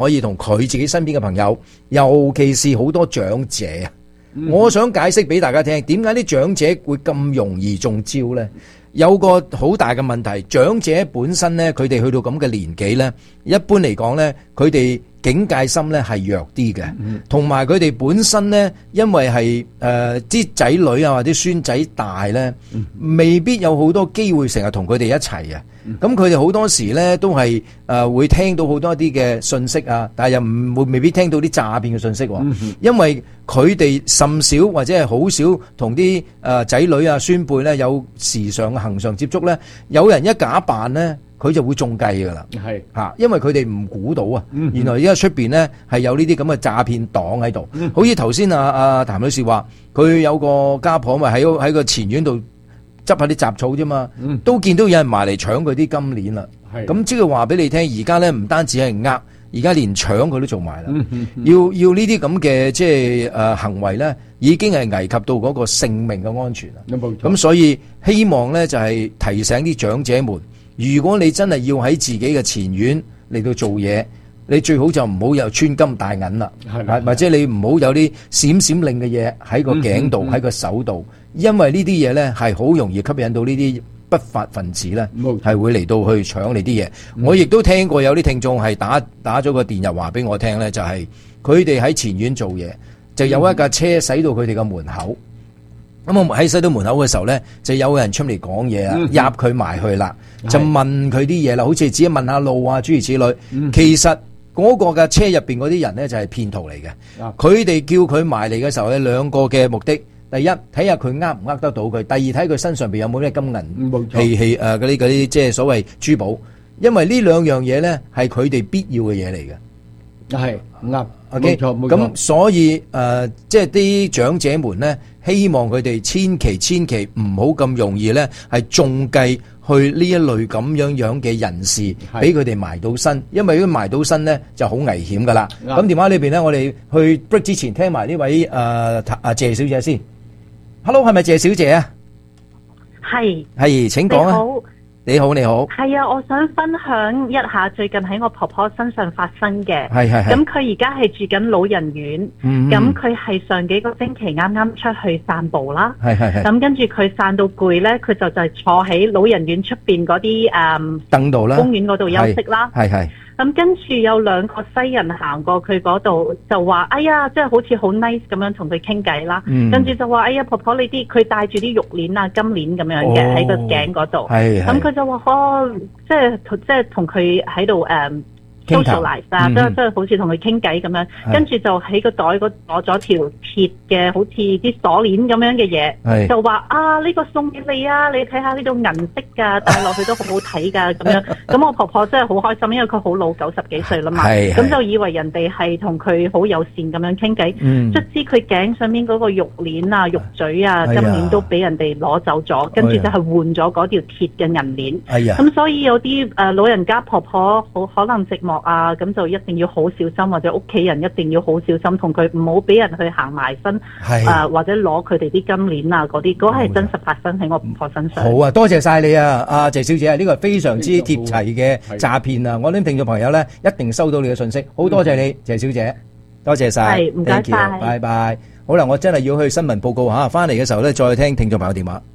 可以同佢自己身邊嘅朋友，尤其是好多長者啊。我想解釋俾大家聽，點解啲長者會咁容易中招呢？有個好大嘅問題，長者本身呢，佢哋去到咁嘅年紀呢，一般嚟講呢，佢哋警戒心呢係弱啲嘅，同埋佢哋本身呢，因為係啲仔女啊或者孫仔大呢，未必有好多機會成日同佢哋一齊啊。咁佢哋好多時呢都係會聽到好多啲嘅信息啊，但係又未必聽到啲詐騙嘅信息喎，因為佢哋甚少或者係好少同啲仔女啊孫輩呢有時常嘅恆常接觸呢，有人一假扮呢，佢就會中計噶啦，係嚇，因為佢哋唔估到啊，原來而家出邊呢係有呢啲咁嘅詐騙黨喺度，好似頭先譚女士話，佢有個家婆咪喺個前院度執下啲雜草啫嘛，都見到有人埋嚟搶佢啲金鏈啦。咁即係話俾你聽，而家咧唔單止係而家連搶佢都做埋啦。要呢啲咁嘅即係行為咧，已經係危及到嗰個性命嘅安全啦。咁所以希望咧就係提醒啲長者們，如果你真係要喺自己嘅前院嚟到做嘢，你最好就唔好有穿金戴銀啦，或者你唔好有啲閃閃令嘅嘢喺個頸度喺個手度。因為呢啲嘢咧係好容易吸引到呢啲不法分子咧，係會嚟到去搶你啲嘢。我亦都聽過有啲聽眾係打咗個電郵話俾我聽咧，就係佢哋喺前院做嘢，就有一架車駛到佢哋嘅門口。咁我喺駛到門口嘅時候咧，就有人出嚟講嘢啊，入佢埋去啦，就問佢啲嘢啦，好似只係問下路啊，諸如此類。其實嗰個嘅車入邊嗰啲人咧就係騙徒嚟嘅。佢哋叫佢埋嚟嘅時候咧，兩個嘅目的。第一，睇下佢呃唔呃得到佢；第二，睇佢身上邊有冇咩金銀器嗰啲即係所謂珠寶。因為呢兩樣嘢咧係佢哋必要嘅嘢嚟嘅。係啱，OK，冇錯。咁所以即係啲長者們咧，希望佢哋千祈唔好咁容易咧係中計去呢一類咁樣嘅人士，俾佢哋埋到身。因為如果埋到身咧就好危險噶啦。咁電話裏邊咧，我哋去 break 之前聽埋呢位謝小姐先。Hello， 係咪謝小姐啊？係，請講啊。你好。 係啊，我想分享一下最近喺我婆婆身上發生嘅。係。咁佢而家係住緊老人院，咁佢係上幾個星期啱啱出去散步啦。係。咁跟住佢散到攰咧，佢就係坐喺老人院出邊嗰啲凳度啦， 公園嗰度休息啦。 係。 咁跟住有兩個西人行過佢嗰度，就話：哎呀，即係好似好 nice 咁樣同佢傾偈啦。跟住就話：哎呀，婆婆你啲，佢戴住啲玉鏈啊、金鏈咁樣嘅喺個頸嗰度。咁佢就話：即係同佢喺度socialize 啊，即係好似同佢傾偈咁樣。跟住就喺個袋嗰度攞咗條鐵嘅，好似啲鎖鏈咁樣嘅嘢，就話：呢個送俾你啊！你睇下呢度銀色㗎，戴落去都好好睇㗎咁樣。咁我婆婆真係好開心，因為佢好老，90幾歲啦嘛。咁就以為人哋係同佢好友善咁樣傾偈。卒之佢頸上面嗰個玉鏈啊、玉嘴啊、金鏈都俾人哋攞走咗，跟住就係換咗嗰條鐵嘅銀鏈。咁所以有啲老人家婆婆好可能寂寞啊，咁就一定要好小心，或者屋企人一定要好小心，同佢唔好俾人去行埋身，或者攞佢哋啲金鏈啊嗰啲，嗰係真實發生喺我婆婆身上。好啊，多謝晒你啊，阿謝小姐，呢個係非常之貼齊嘅詐騙啊！我啲聽眾朋友咧一定收到你嘅信息，好多謝你，謝小姐，多謝晒，係唔該晒，拜拜。好啦，我真係要去新聞報告吓，翻嚟嘅時候咧再聽聽眾朋友電話。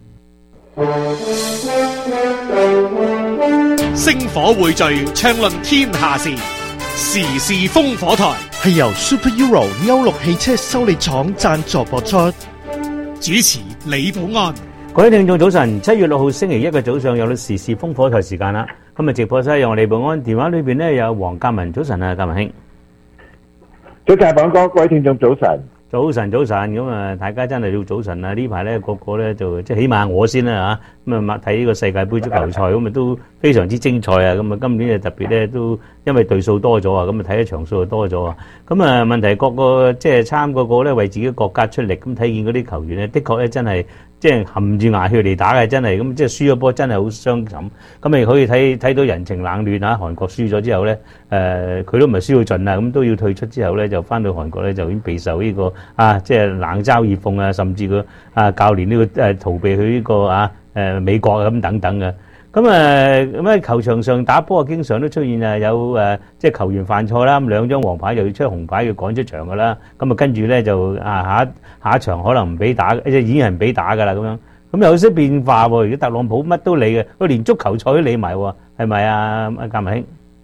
星火匯聚，暢論天下事，時事烽火台係由 Super Euro 歐陸汽車修理廠贊助播出。主持李寶安。 各位聽眾早晨，7月6號星期一嘅早上有到時事烽火台時間啦。今日直播室有我李寶安，電話裏邊咧有黃鑑文。早晨啊，鑑文兄。 早晨，寶哥，各位聽眾早晨。 早晨，咁啊，大家真係要早晨啊！呢排咧個個咧就即係起碼我先啦嚇，咁啊睇呢個世界盃足球賽咁啊都非常之精彩啊！咁啊今年啊特別咧都因為隊數多咗啊，咁啊睇一場數就多咗啊！咁啊問題個個即係參個咧為自己國家出力，咁睇見嗰啲球員咧，的確咧真係即係含住牙血嚟打嘅，真係咁即係輸咗波真係好傷感。咁亦可以睇到人情冷暖啊！韓國輸咗之後咧，佢都唔係輸到盡啊，咁都要退出之後咧，就翻到韓國咧就已經備受呢個即係冷嘲熱諷啊，甚至個教練呢個逃避去呢個美國咁等等嘅。 咁球場上打波啊，經常都出現有即係球員犯錯啦，咁2張黃牌又要出紅牌要趕出場噶啦。咁跟住咧就下一場可能唔俾打，即係已經係唔俾打噶啦咁樣。咁有啲變化喎，而家特朗普乜都理嘅，佢連足球賽都理埋喎，係咪啊？鑑文兄？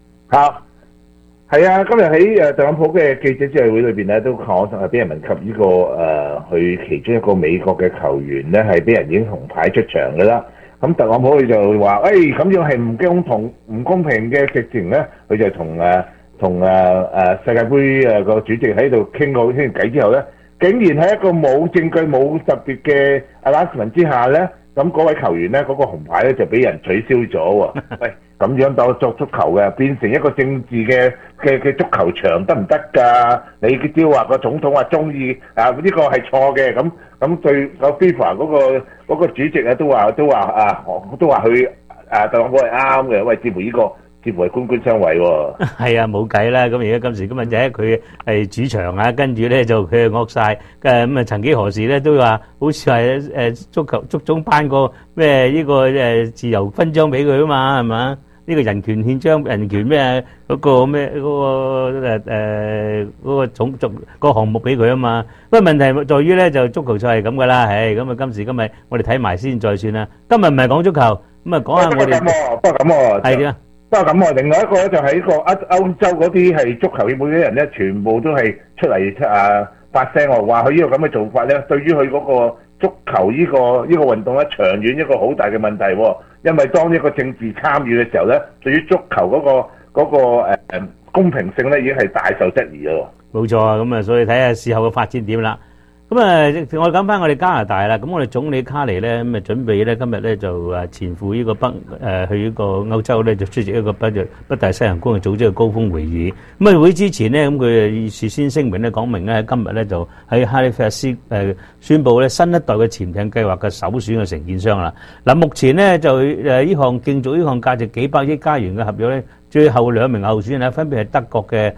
係啊，今日喺特朗普嘅記者招待會裏邊咧，都可能係俾人問及呢個佢其中一個美國嘅球員咧，係俾人已經紅牌出場嘅啦。咁特朗普佢就話：咁樣係唔公平嘅直情咧，佢就同世界盃個主席喺度傾偈之後咧，竟然喺一個冇證據冇特別嘅 announcement 之下咧，咁嗰位球員咧嗰個紅牌咧就俾人取消咗喎。喂，咁樣當作足球嘅，變成一個政治嘅足球場得唔得㗎？你只要話個總統話中意呢個係錯嘅，咁對個 FIFA 嗰個主席啊都話佢特朗普係啱嘅。喂，似乎係官官相衛喎。 係啊，冇計啦。咁而家今時今日就係佢係主場啊，跟住咧就佢係惡晒。咁啊，曾幾何時咧都話好似係足總頒個咩呢個自由勳章俾佢啊嘛，係嘛？呢個人權憲章、人權咩嗰個咩嗰個種族個項目俾佢啊嘛。不過問題在於咧，就足球賽係咁噶啦，咁啊今時今日我哋睇埋先再算啦。今日唔係講足球，咁啊講下我哋。 不過咁喎。 係啊。 不過咁喎，另外一個咧就喺個歐洲嗰啲係足球協會啲人咧，全部都係出嚟發聲喎，話佢呢個咁嘅做法咧，對於佢嗰個足球呢個運動咧，長遠一個好大嘅問題喎。因為當一個政治參與嘅時候咧，對於足球嗰個公平性咧，已經係大受質疑咯。 冇錯啊，咁啊，所以睇下事後嘅發展點啦。咁啊，我哋講翻我哋加拿大啦。咁我哋總理卡尼咧，咁啊準備咧今日咧就前赴呢個去呢個歐洲咧，就出席一個北大西洋公約組織嘅高峰會議。咁啊會之前咧，咁佢事先聲明咧講明咧，今日咧就喺哈利法斯宣布咧新一代嘅潛艇計劃嘅首選嘅承建商啦。嗱，目前咧就呢項競逐呢項價值幾百億加元嘅合約咧，最後2名候選人分別係德國嘅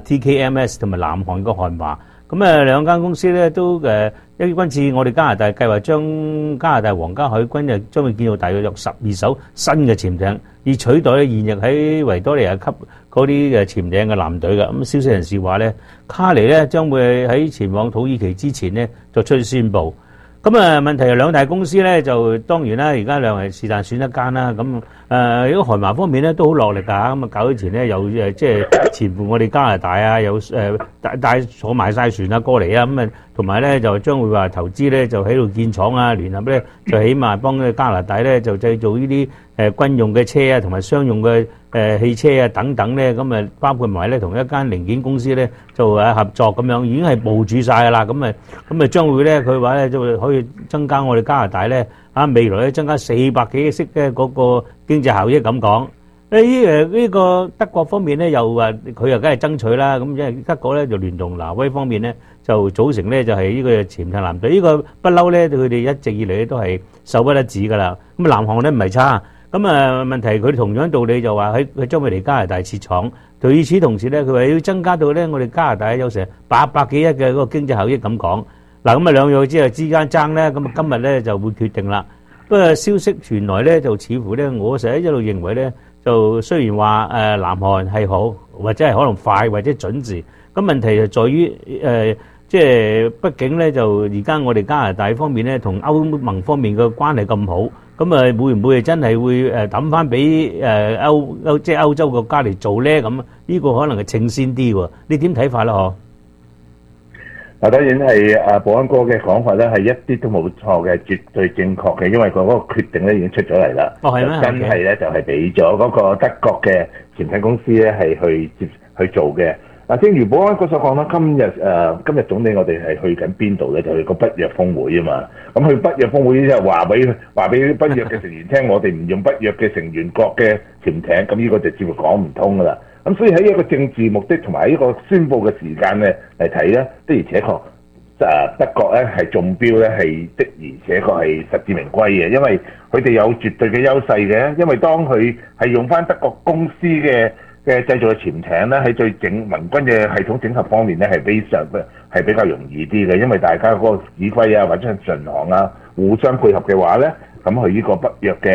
TKMS 同埋南韓嘅漢華。咁兩間公司咧都今次我哋加拿大計劃將加拿大皇家海軍就將會建造大約12艘新嘅潛艇，以取代咧現役喺維多利亞級嗰啲潛艇嘅艦隊嘅。咁消息人士話咧，卡尼咧將會喺前往土耳其之前咧作出宣佈。咁問題係兩大公司咧就當然啦，而家兩係是但選一間啦。咁如果韓華方面咧都好落力㗎，咁啊搞之前咧又即係前赴我哋加拿大啊，有帶坐埋晒船啊過嚟啊，咁啊同埋咧就將會話投資咧就喺度建廠啊，聯合咧就起碼幫加拿大咧就製造呢啲軍用嘅車啊，同埋商用嘅汽車啊等等咧，咁啊包括埋咧同一間零件公司咧就合作咁樣，已經係部署晒㗎啦。咁啊將會咧佢話咧就會可以增加我哋加拿大咧未來咧增加400幾億嘅嗰個經濟效益咁講。呢個德國方面咧又話佢又梗係爭取啦，咁因為德國咧就聯同挪威方面咧就組成咧就係呢個潛艇艦隊，呢個不嬲咧佢哋一直以嚟咧都係手不得止㗎啦。咁南韓咧唔係差，咁問題佢同樣道理就話佢將會嚟加拿大設廠，與此同時咧佢話要增加到咧我哋加拿大有成800幾億嘅嗰個經濟效益咁講。嗱咁兩樣之間爭咧，咁今日咧就會決定啦。不過消息傳來咧就似乎咧，我成日一路認為咧。就雖然話南韓係好，或者係可能快或者準時，咁問題就在於即係畢竟咧就而家我哋加拿大方面咧同歐盟方面嘅關係咁好，咁會唔會真係會抌翻俾即係歐洲國家嚟做咧？咁呢個可能係稱先啲喎，你點睇法啦？嗬？ 當然係保安哥嘅講法咧，係一啲都冇錯嘅，絕對正確嘅，因為佢嗰個決定咧已經出咗嚟啦。 哦，係咩？ 真係咧就係俾咗嗰個德國嘅潛艇公司咧係去做嘅。嗱，正如保安哥所講啦，今日總理我哋係去緊邊度咧？就去個北約峰會啊嘛。咁去北約峰會之後話俾北約嘅成員聽，我哋唔用北約嘅成員國嘅潛艇，咁呢個就似乎講唔通噶啦。咁所以喺一個政治目的同埋一個宣佈嘅時間咧嚟睇咧，的而且確德國咧係中標咧係的而且確係實至名歸嘅，因為佢哋有絕對嘅優勢嘅，因為當佢係用翻德國公司嘅製造嘅潛艇咧，喺最民軍嘅系統整合方面咧係比較容易啲嘅，因為大家嗰個指揮啊或者係巡航啊互相配合嘅話咧，咁佢呢個北約嘅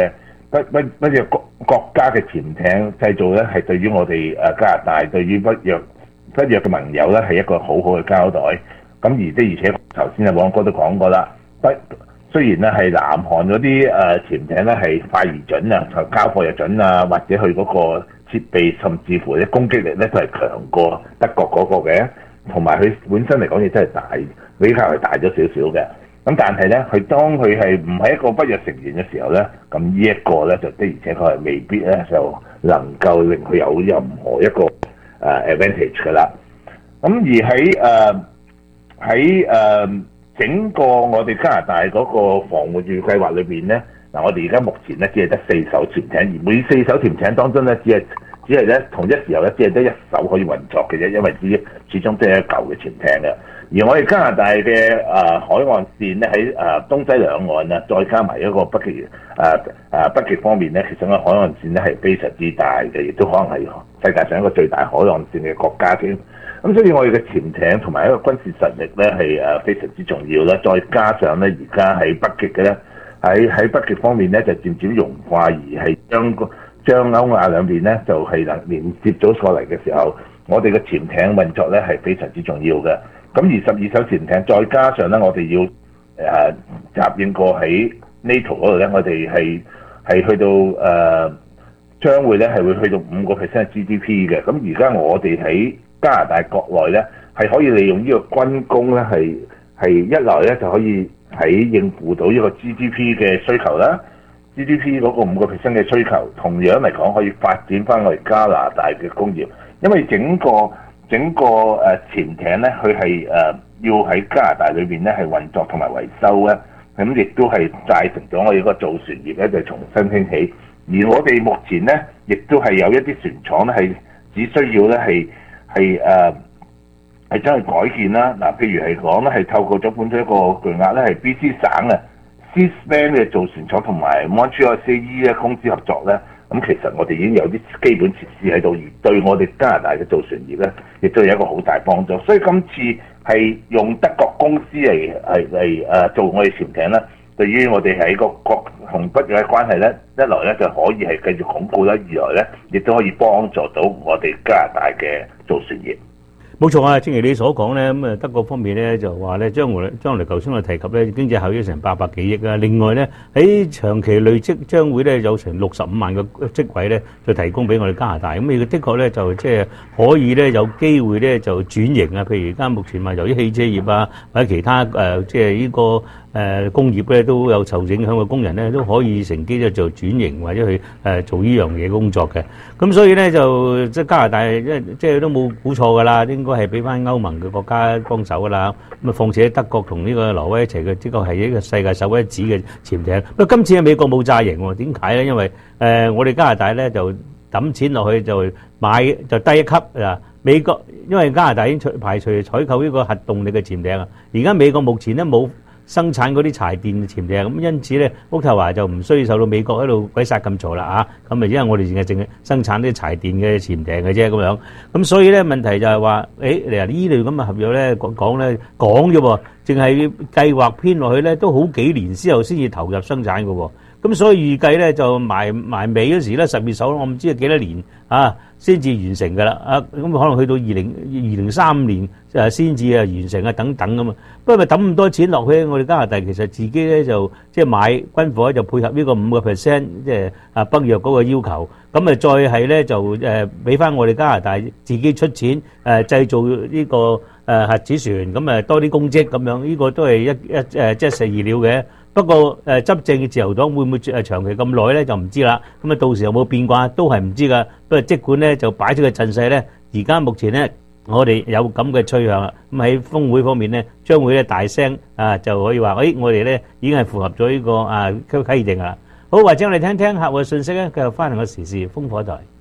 乜嘢國家嘅潛艇製造咧，係對於我哋加拿大對於北約嘅盟友咧係一個好好嘅交代。咁而且頭先黃哥都講過啦，雖然咧係南韓嗰啲潛艇咧係快而準啊，交貨又準啊，或者佢嗰個設備甚至乎咧攻擊力咧都係強過德國嗰個嘅，同埋佢本身嚟講亦真係大，比較係大咗少少嘅。咁但係咧，當佢係唔係一個北約成員嘅時候咧，咁呢一個咧就的而且確係未必咧就能夠令佢有任何一個advantage 噶啦。咁而喺整個我哋加拿大嗰個防護預計劃裏邊咧，嗱我哋而家目前咧只係得4艘潛艇，而每4艘潛艇當中咧只係咧同一時候咧只係得1艘可以運作嘅啫，因為始終都係一舊嘅潛艇嘅。而我哋加拿大嘅海岸線咧喺東西兩岸啊，再加埋一個北極方面咧，其實個海岸線咧係非常之大嘅，亦都可能係世界上一個最大海岸線嘅國家添。咁所以我哋嘅潛艇同埋一個軍事實力咧係非常之重要啦。再加上咧而家喺北極嘅咧喺北極方面咧就漸漸融化，而係將歐亞兩邊咧就係能連接咗過嚟嘅時候，我哋嘅潛艇運作咧係非常之重要嘅。咁而12艘潛艇，再加上咧，我哋要答應過喺 NATO 嗰度咧，我哋係去到將會咧係會去到5% GDP 嘅。咁而家我哋喺加拿大國內咧係可以利用呢個軍工咧係一來咧就可以喺應付到呢個 GDP 嘅需求啦 ，GDP 嗰個5% 嘅需求，同樣嚟講可以發展翻我哋加拿大嘅工業，因為整個潛艇咧，佢係要喺加拿大裏邊咧係運作同埋維修咧，咁亦都係帶成咗我哋個造船業咧就重新興起。而我哋目前咧，亦都係有一啲船廠咧係只需要咧係將佢改建啦。嗱，譬如係講咧係透過咗本咗一個巨額咧係 BC 省啊 Seaspan 嘅造船廠同埋 Montreal CAE 咧公司合作咧。咁其實我哋已經有啲基本設施喺度，而對我哋加拿大嘅造船業咧，亦都有一個好大幫助。所以今次係用德國公司嚟做我哋潛艇咧，對於我哋喺個國同北約嘅關係咧，一來咧就可以係繼續鞏固啦，二來咧亦都可以幫助到我哋加拿大嘅造船業。 冇錯啊，正如你所講咧，咁啊德國方面咧就話咧將來頭先我提及咧經濟效益成800幾億啊，另外咧喺長期累積將會咧有成65萬個職位咧就提供俾我哋加拿大，咁亦的確咧就即係可以咧有機會咧就轉型啊，譬如而家目前話由於汽車業啊或者其他即係呢個工業咧都有受影響嘅工人咧都可以乘機咧做轉型或者去做呢樣嘢工作嘅，咁所以咧就即係加拿大即係都冇估錯噶啦，應該係俾翻歐盟嘅國家幫手噶啦，咁啊況且德國同呢個挪威一齊嘅，呢個係一個世界首屈一指嘅潛艇。不過今次喺美國冇炸型喎，點解咧？因為我哋加拿大咧就抌錢落去就買就低一級啊！美國因為加拿大已經排除採購呢個核動力嘅潛艇啊，而家美國目前咧冇生產嗰啲柴電潛艇，咁因此咧，屋頭華就唔需要受到美國喺度鬼殺咁嘈啦嚇。咁啊，因為我哋淨係生產啲柴電嘅潛艇嘅啫咁樣。咁所以咧問題就係話，你話呢類咁嘅合約咧講啫喎，淨係計劃編落去咧都好幾年之後先至投入生產嘅喎。咁所以預計咧就埋尾嗰時咧12手，我唔知係幾多年啊先至完成㗎啦啊！咁可能去到2035年先至完成啊等等咁啊。不過咪抌咁多錢落去，我哋加拿大其實自己咧就即係買軍火就配合呢個5%，即係北約嗰個要求。咁啊再係咧就俾翻我哋加拿大自己出錢製造呢個核子船，咁多啲公職咁樣，呢個都係即係意料嘅。不過執政嘅自由黨會唔會長期咁耐咧就唔知啦。咁啊到時有冇變卦都係唔知㗎。不過即管咧就擺出個陣勢咧，而家目前咧我哋有咁嘅趨向啦。咁喺峰會方面咧，將會咧大聲就可以話，我哋咧已經係符合咗呢個規定啦。好，或者我哋聽聽客戶嘅信息咧，繼續翻嚟個時事風火台。